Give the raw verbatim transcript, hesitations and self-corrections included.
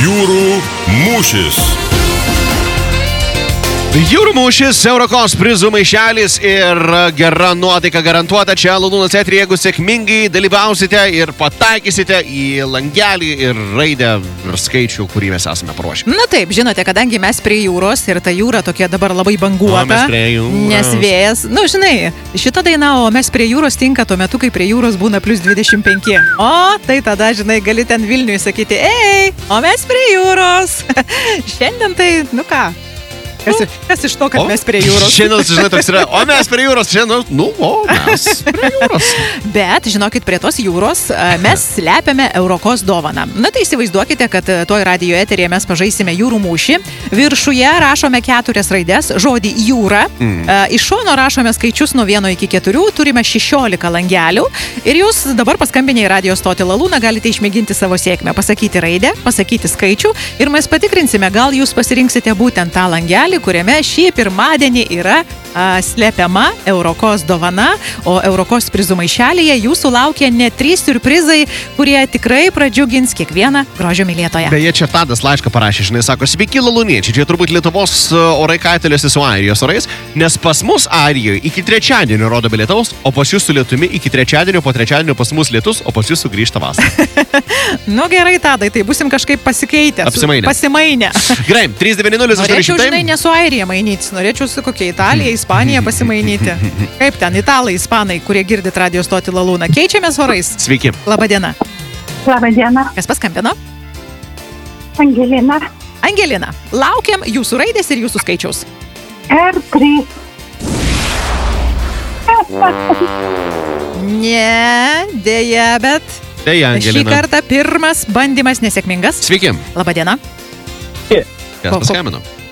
Jūrų mūšis. Jūrų mūšis, Eurokos prizų maišelis ir gera nuotaika garantuota čia Lalūnas eteryje, jeigu sėkmingai dalyvausite ir pataikysite į langelį ir raidę ir skaičių, kurį mes esame paruošę. Na taip, žinote, kadangi mes prie jūros ir ta jūra tokia dabar labai banguota, O mes prie jūros. Nes vėjas, nu žinai, šita daina, o mes prie jūros tinka tuo metu, kai prie jūros būna plus dvidešimt penki. O, tai tada, žinai, gali ten Vilniui sakyti, ei, o mes prie jūros. Šiandien tai, nu ką? Kas, kas iš to, kad o, mes prie jūros? Šiandien, žinai, toks yra, o mes prie jūros, šiandien, nu, o mes prie jūros. Bet, žinokit, prie tos jūros mes slepiame Eurokos dovaną. Na tai įsivaizduokite, kad toj radijo eteryje mes pažaisime jūrų mūšį. Viršuje rašome keturias raidės, žodį jūra. Mm. Iš šono rašome skaičius nuo vieno iki keturių, turime šešiolika langelių. Ir jūs dabar paskambinę į radijo stotį Lalūną galite išmėginti savo sėkmę, pasakyti raidę, pasakyti skaičių ir mes patikrinsime, gal jūs pasirinksite būtent tą langelį, kuriame šį pirmadienį yra a, slepiama Eurokos dovana, o Eurokos prizų maišelėje jūsų laukia net trys siurprizai, kurie tikrai pradžiugins kiekvieną grožio mylėtoją. Beje, čia Tadas laišką parašė, žinai, sako, sveiki Lalūniečiai, čia turbūt Lietuvos orai kaitaliuosi su Airijos orais, nes pas mus Airijoje iki trečiadienio rodo be lietaus, o pas jūs su lietumi iki trečiadienio, po trečiadienio pas mus lietus, o pas jūs sugrįžta vasara. Nu gerai, Tadai, tai busim kažkaip pasikeitę. Apsimainę. Pasimainę. Gerai, trys devyni nulis aštuoni Norėčiau, žinai, ne su Airija mainytis, norėčiau su kokia Italija, Ispanija pasimainyti. Kaip ten, italai, ispanai, kurie girdit radio stotį Lalūną. Keičiamės orais. Sveiki. Labadiena. Labadiena. Kas paskambino? Angelina. Angelina, laukiam jūsų raidės ir jūsų skaičiaus. R trys. Ne, dėja, bet Deja, Angelina. šį kartą pirmas bandymas nesėkmingas. Sveiki. Labadiena. Kas paskambino?